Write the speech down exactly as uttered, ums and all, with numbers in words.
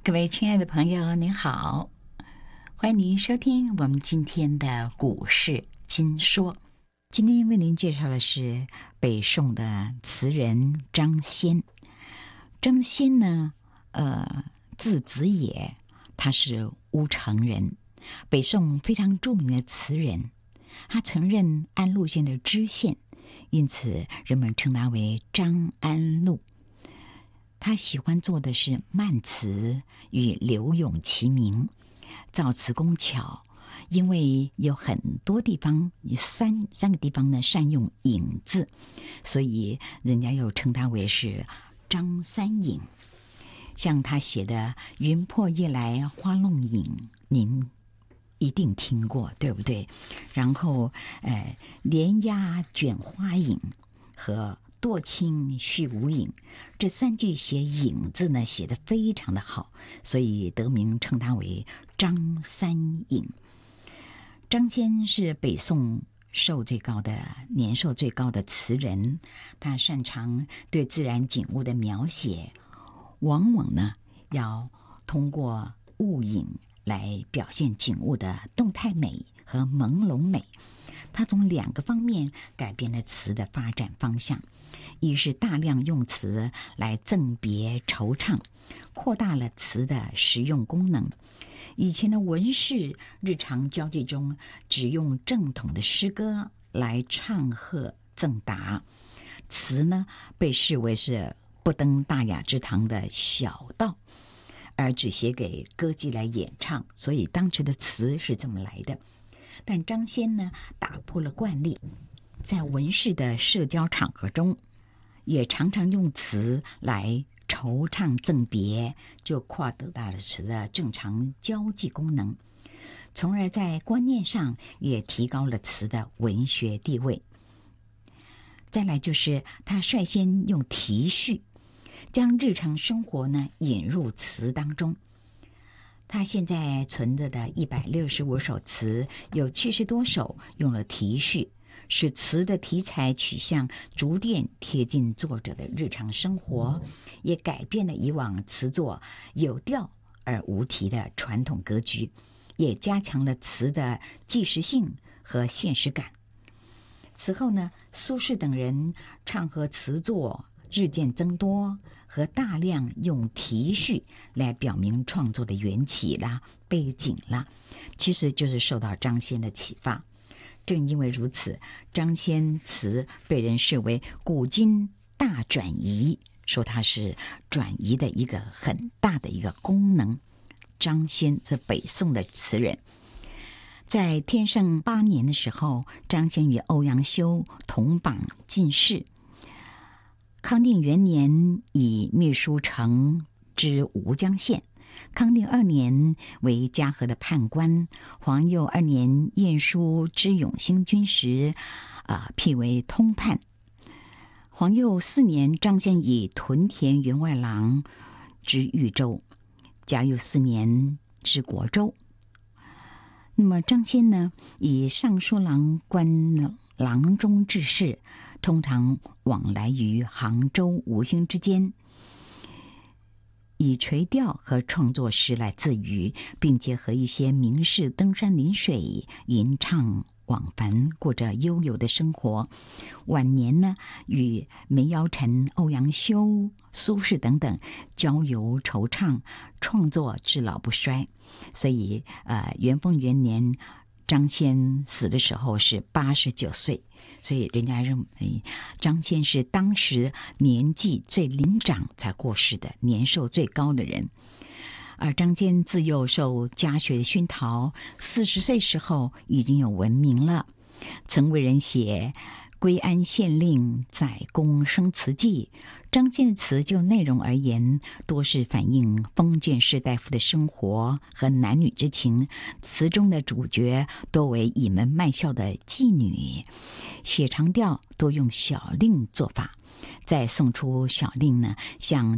各位亲爱的朋友，您好，欢迎您收听我们今天的股市金说。今天为您介绍的是北宋的词人张先。张先呢，呃，字子野，他是乌程人，北宋非常著名的词人。他曾任安陆县的知县，因此人们称他为张安陆。他喜欢做的是慢词，与柳永齐名，造词工巧。因为有很多地方，三三个地方呢善用引字，所以人家又称他为是张三引。像他写的“云破夜来花弄影”，您一定听过，对不对？然后，呃，“连鸦卷花影”和堕青续无影，这三句写影字呢写得非常的好，所以得名称他为张三影。张先是北宋寿最高的年寿最高的词人，他擅长对自然景物的描写，往往呢要通过物影来表现景物的动态美和朦胧美。他从两个方面改变了词的发展方向，一是大量用词来赠别惆怅，扩大了词的实用功能。以前的文士日常交际中只用正统的诗歌来唱和赠答，词呢被视为是不登大雅之堂的小道，而只写给歌妓来演唱，所以当时的词是这么来的。但张先呢打破了惯例，在文士的社交场合中也常常用词来惆怅赠别，就扩大了词的正常交际功能，从而在观念上也提高了词的文学地位。再来就是他率先用题序将日常生活呢引入词当中。他现在存着的一百六十五首词，有七十多首用了题序，使词的题材取向逐渐贴近作者的日常生活，也改变了以往词作有调而无题的传统格局，也加强了词的纪实性和现实感。此后呢，苏轼等人唱和词作日渐增多，和大量用题序来表明创作的缘起啦、背景啦，其实就是受到张先的启发。正因为如此，张先词被人视为古今大转移，说它是转移的一个很大的一个功能。张先是北宋的词人，在天圣八年的时候，张先与欧阳修同榜进士。康定元年以秘书丞知吴江县，康定二年为嘉禾的判官，皇佑二年验书知永兴军时，啊、呃，辟为通判。皇佑四年，张先以屯田员外郎知豫州，嘉佑四年知国州。那么张先呢，以尚书郎官郎中致仕，通常往来于杭州、吴兴之间，以垂钓和创作诗来自娱，并结合一些名士登山临水、吟唱往返，过着悠游的生活。晚年呢，与梅尧臣、欧阳修、苏轼等等交游惆怅，创作至老不衰。所以，呃，元丰元年，张先死的时候是八十九岁，所以人家认为张先是当时年纪最年长才过世的，年寿最高的人。而张先自幼受家学的熏陶，四十岁时候已经有闻名了，曾为人写归安县令载宫生词记。张先的词就内容而言，多是反映封建士大夫的生活和男女之情，词中的主角多为倚门卖笑的妓女，写长调多用小令做法。再送出小令呢，像